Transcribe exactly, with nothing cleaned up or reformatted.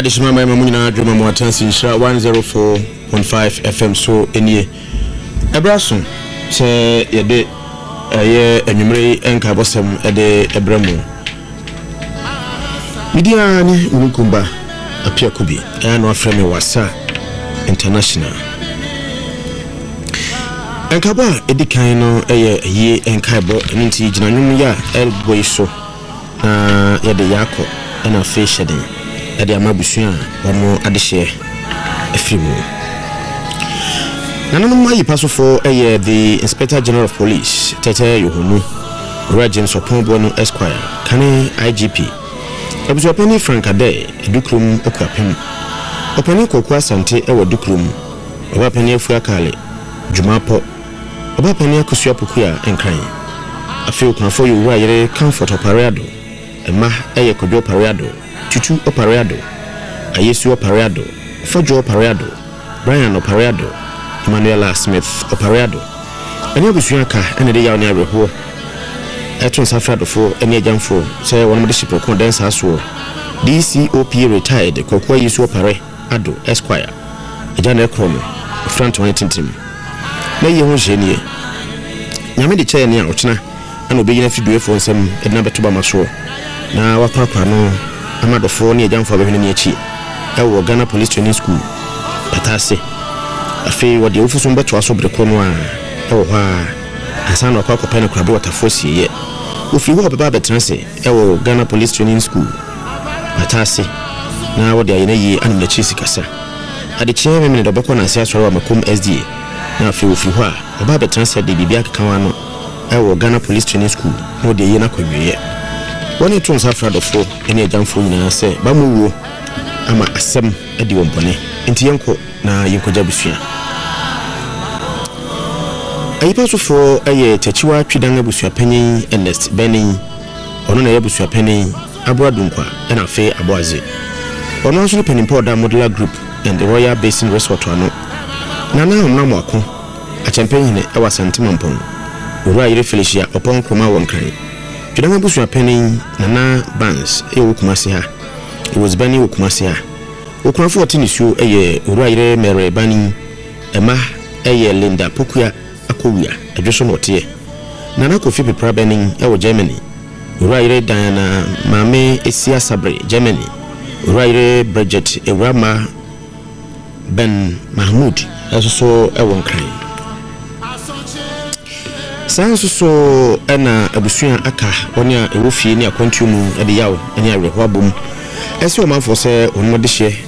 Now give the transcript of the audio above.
additional my mamuna drama mo atansi nshira one oh four point five F M so enie ebraso se yede eye enwumre enka bosem ede ebramu media ni unukumba apia kubi ya no aframe wasa international enka ba edikan no eye eye enka bo nti ginanwum ya elboy so na yede yako na fe shedin ede amabusua wono adehye afrimu nanu mai pasofo eye the Inspector General of Police Tete Yohonu Regent Sopombo no Esquire kane I G P Obusuapeni Frank Ade Dukrum Okwapem Openi Kokwa Sante ewo Dukrum Obapeni Afuakale Jumapo Obapeni Akusuapokuya enkran afi okunafo yowura yere Comfort Oparado ema eye Kojo Oparado Tutu Oparado Ayesu Oparado Fojo Oparado Brian Oparado Emmanuela Smith Oparado eni abusuaka ene de yawo ne aweho etun safradofo eni ajanfo say won de shipro condenser so D C O P retired Kokwa Yesu Opare Ado Esquire ejana ekromo front one tintim na ye ho jenie nyame de chaye ne a ochina ana obeyina fidue fo nsem edna betoba maso na wakwakwa no amadofo ne ajanfo abehne ne achi ewo Ghana Police Training School patase afi wode ofuso mbeto aso breko no a ewo ha asana kwa kwa pene kwa waterforce ye ofi ho baba betranse ewo Ghana Police Training School patase na wode ayena yi anum na chisi kasa ade chie me me dobeko na sia soro wa makom S D A na afi ofi ho a baba betranse de bibia keka no ewo Ghana Police Training School no de ye na kwawie woni tun safradofo ene ajanfo nyina se ba mu wo ama asem edi wompone enti yenko na yenkoja busua ayipa sofo eye tachiwa twidan abusua panyin Ernest Benin ono na abusua panyin Abroadunkwa na fe Aboaze ono nso ne panimpo da Modular Group and the Royal Basin Resort ano na na onam wako achempanyine ewa Santimampon owura yire Felicia opon kroma wonkran twidan abusua panyin Nana Bans e wokumase ha it was Bani wokumase ha okunafo otinisuo eye owura yire Mere Bani ema eye Linda Pokuya akowia adwoso no tie Nana Kofi Pepra Benin ewo Germany owura yire Diana Mame Esia Sabre Germany owura yire Bridget Ewrama Ben Mahmoud asoso ewo nkran sanso so ena abusua aka woni a ewofie ni akwantumu ede yawo ene awerho abom ese o manfo se onmo de hye